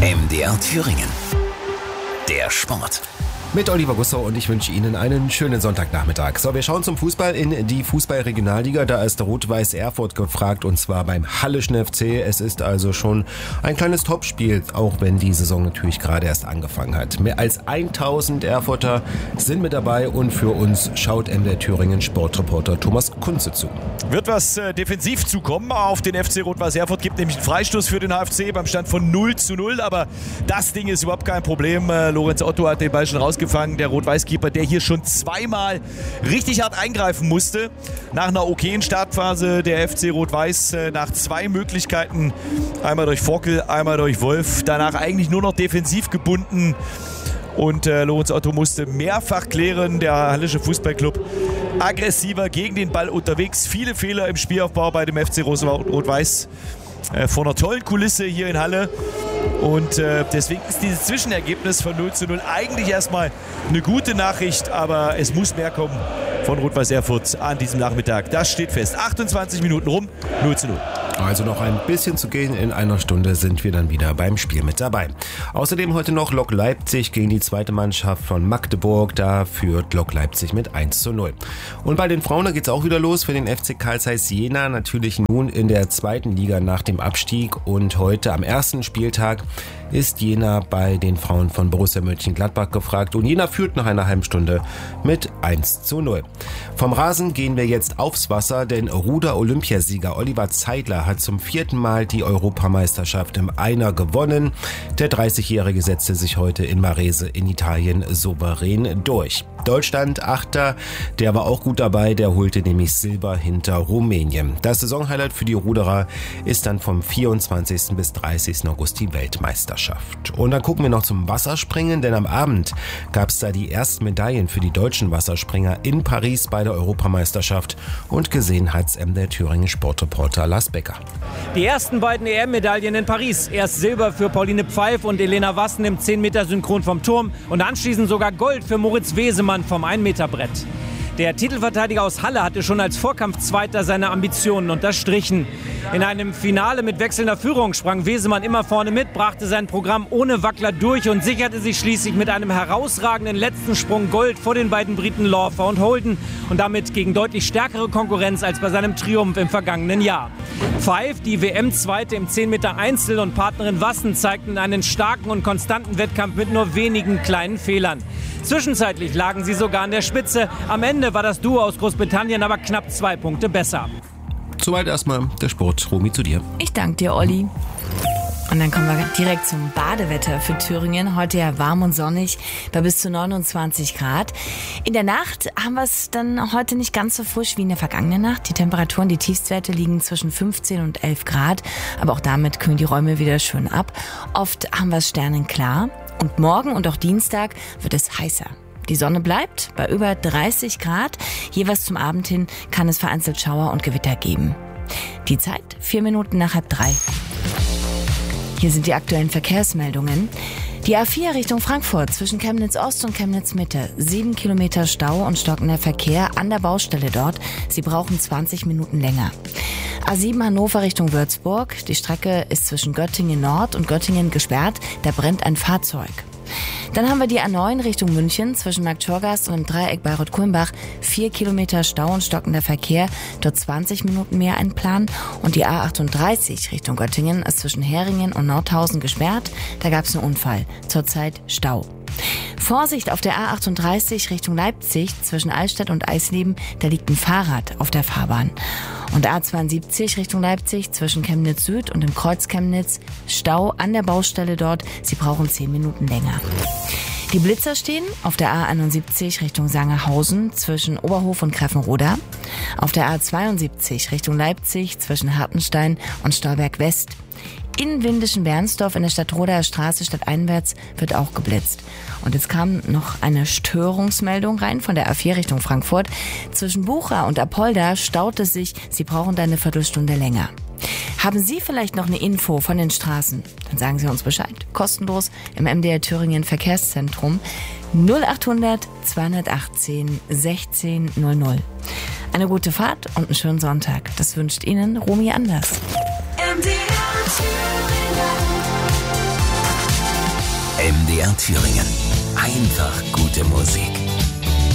MDR Thüringen. Der Sport. Mit Oliver Gussow und ich wünsche Ihnen einen schönen Sonntagnachmittag. So, wir schauen zum Fußball in die Fußball-Regionalliga. Da ist Rot-Weiß Erfurt gefragt und zwar beim Halleschen FC. Es ist also schon ein kleines Topspiel, auch wenn die Saison natürlich gerade erst angefangen hat. Mehr als 1000 Erfurter sind mit dabei und für uns schaut MDR Thüringen Sportreporter Thomas Kunze zu. Wird was defensiv zukommen auf den FC Rot-Weiß Erfurt, gibt nämlich einen Freistoß für den HFC beim Stand von 0:0, aber das Ding ist überhaupt kein Problem. Lorenz Otto hat den Ball schon rausgefangen, der Rot-Weiß-Keeper, der hier schon zweimal richtig hart eingreifen musste. Nach einer okayen Startphase der FC Rot-Weiß, nach zwei Möglichkeiten, einmal durch Forkel, einmal durch Wolf, danach eigentlich nur noch defensiv gebunden. Und Lorenz Otto musste mehrfach klären, der Hallische Fußballclub aggressiver gegen den Ball unterwegs. Viele Fehler im Spielaufbau bei dem FC Rot-Weiß vor einer tollen Kulisse hier in Halle. Und deswegen ist dieses Zwischenergebnis von 0:0 eigentlich erstmal eine gute Nachricht, aber es muss mehr kommen von Rot-Weiß Erfurt an diesem Nachmittag. Das steht fest. 28 Minuten rum, 0:0. Also noch ein bisschen zu gehen. In einer Stunde sind wir dann wieder beim Spiel mit dabei. Außerdem heute noch Lok Leipzig gegen die zweite Mannschaft von Magdeburg. Da führt Lok Leipzig mit 1:0. Und bei den Frauen geht es auch wieder los für den FC Carl Zeiss Jena. Natürlich nun in der zweiten Liga nach dem Abstieg. Und heute am ersten Spieltag ist Jena bei den Frauen von Borussia Mönchengladbach gefragt. Und Jena führt nach einer halben Stunde mit 1:0. Vom Rasen gehen wir jetzt aufs Wasser, denn Ruder-Olympiasieger Oliver Zeidler hat zum 4. Mal die Europameisterschaft im Einer gewonnen. Der 30-Jährige setzte sich heute in Varese in Italien souverän durch. Deutschland Achter, der war auch gut dabei, der holte nämlich Silber hinter Rumänien. Das Saisonhighlight für die Ruderer ist dann vom 24. bis 30. August die Weltmeisterschaft. Und dann gucken wir noch zum Wasserspringen, denn am Abend gab es da die ersten Medaillen für die deutschen Wasserspringer in Paris bei der Europameisterschaft und gesehen hat's MDR Thüringen Sportreporter Lars Becker. Die ersten beiden EM-Medaillen in Paris. Erst Silber für Pauline Pfeif und Elena Wassen im 10-Meter-Synchron vom Turm und anschließend sogar Gold für Moritz Wesemann vom 1-Meter-Brett. Der Titelverteidiger aus Halle hatte schon als Vorkampfzweiter seine Ambitionen unterstrichen. In einem Finale mit wechselnder Führung sprang Wesemann immer vorne mit, brachte sein Programm ohne Wackler durch und sicherte sich schließlich mit einem herausragenden letzten Sprung Gold vor den beiden Briten Lawfer und Holden und damit gegen deutlich stärkere Konkurrenz als bei seinem Triumph im vergangenen Jahr. Pfeif, die WM-Zweite im 10-Meter Einzel und Partnerin Wassen zeigten einen starken und konstanten Wettkampf mit nur wenigen kleinen Fehlern. Zwischenzeitlich lagen sie sogar an der Spitze. Am Ende war das Duo aus Großbritannien aber knapp 2 Punkte besser. Soweit erstmal der Sport. Romy, zu dir. Ich danke dir, Olli. Und dann kommen wir direkt zum Badewetter für Thüringen. Heute ja warm und sonnig bei bis zu 29 Grad. In der Nacht haben wir es dann heute nicht ganz so frisch wie in der vergangenen Nacht. Die Temperaturen, die Tiefstwerte liegen zwischen 15 und 11 Grad. Aber auch damit kühlen die Räume wieder schön ab. Oft haben wir es sternenklar. Und morgen und auch Dienstag wird es heißer. Die Sonne bleibt bei über 30 Grad. Jeweils zum Abend hin kann es vereinzelt Schauer und Gewitter geben. Die Zeit 4 Minuten nach 2:30. Hier sind die aktuellen Verkehrsmeldungen. Die A4 Richtung Frankfurt zwischen Chemnitz Ost und Chemnitz Mitte. 7 Kilometer Stau und stockender Verkehr an der Baustelle dort. Sie brauchen 20 Minuten länger. A7 Hannover Richtung Würzburg. Die Strecke ist zwischen Göttingen Nord und Göttingen gesperrt. Da brennt ein Fahrzeug. Dann haben wir die A9 Richtung München zwischen Marktschorgast und dem Dreieck Bayreuth-Kulmbach. 4 Kilometer Stau und stockender Verkehr, dort 20 Minuten mehr einplanen. Und die A38 Richtung Göttingen ist zwischen Heringen und Nordhausen gesperrt. Da gab es einen Unfall, zurzeit Stau. Vorsicht auf der A38 Richtung Leipzig zwischen Altstadt und Eisleben, da liegt ein Fahrrad auf der Fahrbahn. Und A72 Richtung Leipzig zwischen Chemnitz Süd und dem Kreuz Chemnitz, Stau an der Baustelle dort, Sie brauchen 10 Minuten länger. Die Blitzer stehen auf der A71 Richtung Sangerhausen zwischen Oberhof und Greffenroda, auf der A72 Richtung Leipzig zwischen Hartenstein und Stolberg West. In Windischen-Bernsdorf in der Stadtroder Straße stadteinwärts wird auch geblitzt. Und jetzt kam noch eine Störungsmeldung rein von der A4 Richtung Frankfurt. Zwischen Bucha und Apolda staut es sich, Sie brauchen da eine Viertelstunde länger. Haben Sie vielleicht noch eine Info von den Straßen? Dann sagen Sie uns Bescheid. Kostenlos im MDR Thüringen Verkehrszentrum 0800 218 16 00. Eine gute Fahrt und einen schönen Sonntag. Das wünscht Ihnen Romy Anders. MDR Thüringen. MDR Thüringen. Einfach gute Musik.